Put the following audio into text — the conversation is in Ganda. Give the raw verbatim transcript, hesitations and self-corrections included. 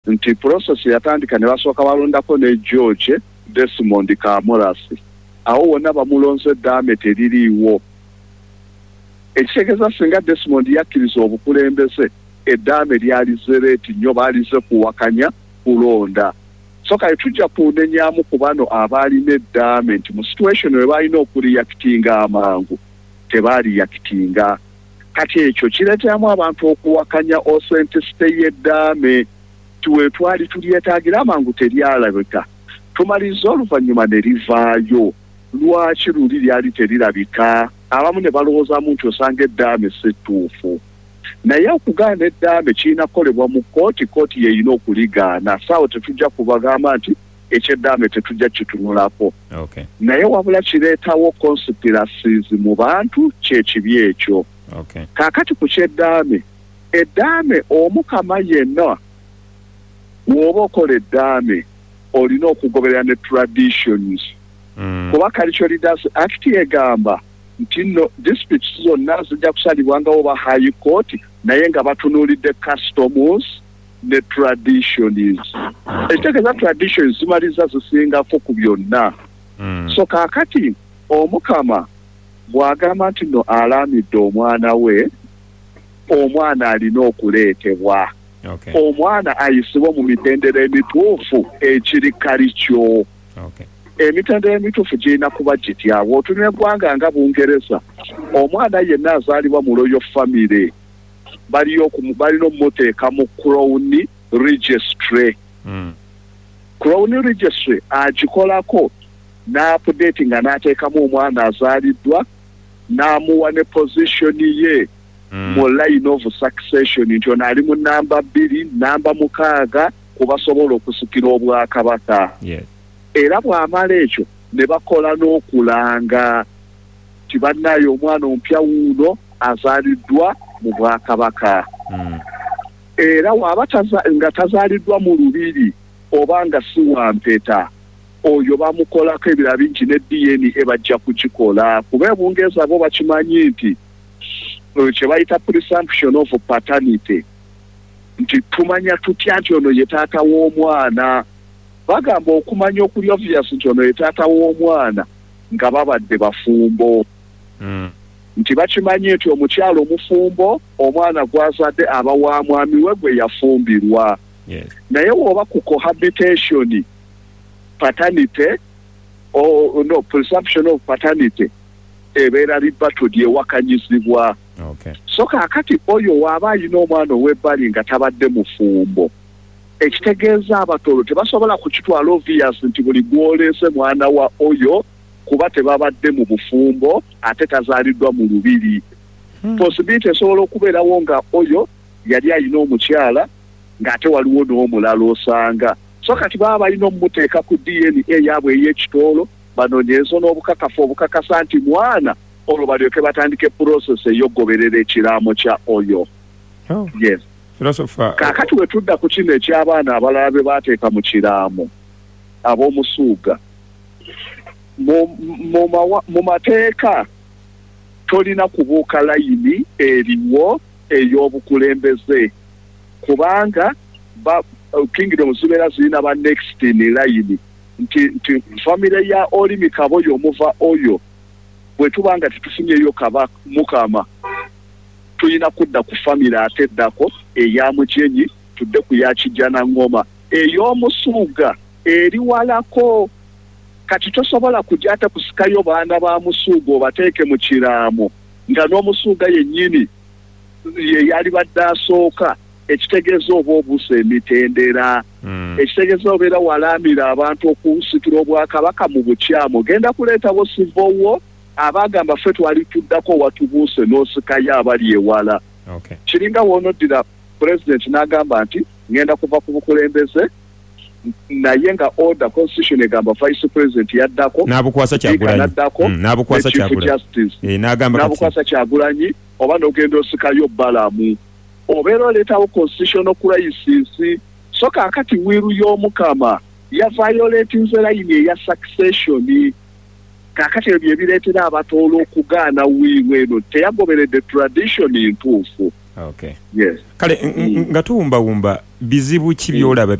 nti process yatandika ne basooka balondako ne George Desmond Kamorasi awo wonna bamulonze eddaame teririiwo. Ekitegeeza singa Desmond yakkiriza obukulembeze eddaame lyalize leeti nnyo baalize kuwakanya kulonda. So kale tujja kunenyamu ku bano abaalina eddaame nti mu situation we baalina okuliyakitinga amangu tebaaliyakitinga. Kati ekyo kireetamu abantu okuwakanya authenticity y'eddaame tuwe twali tulyetaagira amangu teryalabika. Tumaliza oluvannyuma ne livaayo. Lwaki luli lyali terirabika? Abamu ne balowoozaamu nti osanga eddaame si ttuufu. Naye okugaana eddaame kirina kukolebwa mu kooti, kooti yeeyina okuligaana. Saawo tetujja kubagamba nti ekyeddaame tetujja kitunulako. Okay. Naye wabula kireetawo conspiracies mu bantu kyekibi ekyo. Okay. Kaakati ku kyeddaame, eddaame omukama yenna bw'oba okola eddaame olina okugoberera ne traditions. Mm. Kuba Cultural Leaders Act egamba nti no disputes zonna zijja kusalibwangawo ba high court naye nga batunuulidde customs ne traditions. Ekitegeeza traditions zimaliza zisingako ku byonna. Mm. So kaakati omukama bw'agamba nti no alaamidde omwana we, omwana alina okuleetebwa. Okay. Omwana ayisibwa mu mitendera emituufu ekiri kalikyo. Okay. Emitendera emituufu girina kuba gitya. Bw'otunula eggwanga nga Bungereza, omwana yenna azaalibwa mu royal family balina okumuteeka mu Crown Registry. Mm. Crown Registry agikolako n'apudate nga n'ateekamu omwana azaaliddwa n'amuwa ne position ye Mm. mu line of succession nti ono ali mu namba bbiri namba mukaaga kubasobola okusikira obwakabaka. Yes. Era bw'amala ekyo ne bakola n'okulanga nti bannayo omwana omupya wuuno azaaliddwa mu bwakabaka. Mm. Era waba nga tazaaliddwa mu lubiri oba nga si wampeta oyo bamukolako ebira bingi ne D N A bajja kukikola. Kuba Bungereza bo bakimanyi nti kye bayita presumption of paternity nti tumanya tutya nti ono ye taata w'omwana. Bagamba okumanya okuli obvious nti ono ye taata w'omwana nga babadde bafumbo. Mm. Nti bakimanyi nti omukyalo omufumbo omwana gwazadde aba wa mwami we gwe yafumbirwa. Yes. Naye woba ku cohabitation paternity or no presumption of paternity ebeera libato lyewakanyizibwa. Okay. So kaakati oyo waaba alina omwana ow'ebbali nga tabadde mufumbo, ekitegeeza abatolo tebasobola kukitwala obvious nti buli gwoleese mwana wa oyo kuba tebabadde mu bufumbo ate tazaaliddwa mu lubiri. Hmm. Possibility esobola okubeerawo nga oyo yali alina omukyala ng'ate waliwo n'omulala osanga. So kati baba balina omuteeka ku D N A yaabwe ey'ekitoolo banoonyerezo n'obukakafu obukakasa nti mwana olwo balyoke batandike process ey'ogoberera ekiraamo kya oyo. Oh. Yes. Philosopher. Kaakati we tudda ku kino eky'abaana abalala be baateeka mu kiraamo ab'omusuuga. Mu mateeka tolina kubuuka layini eriwo ey'obukulembeze kubanga ba kingdom zibeera zirina ba next in line nti nti famire ya oli mikaboyo omuva oyo bwe tubanga tetufunyeyo kaba mukama tulina kudda ku famire ate eddako eya mujenyi tudde ku ya kijana ngoma ey'omusuuga eri walako. Kati tosobola kujja ate kusikayo baana ba musuuga obateeke mu kiraamo nga n'omusuuga yennyini ye yali badde asooka. Ekitegeeza oba obuusa emitendera. Mm. Ekitegeeza obeera walaamira abantu okusikira obwakabaka mu bukyamu genda kuleetawo sivowo abagamba ffe twali tuddako watubuuse n'osikayo abali ewala. Okay. Kiringa woonoddira president n'agamba nti ngenda kuva ku bukulembeze naye nga order constitution egamba vice president yaddako n'abukwasa Kyagulanyi naddako mm, n'abukwasa Kyagulanyi e, n'agamba n'abukwasa Kyagulanyi oba n'ogenda osikayo balamu obeera oleetawo constitutional crisis. So kaakati wiiru y'omukama ya violating line eya succession. Kaakati ebyo ebireetera abatoolo okugaana wiiru eno teyagoberedde tradition entuufu. Okay. Yes. Kale nga tuwumbawumba bizibu ki by'olaba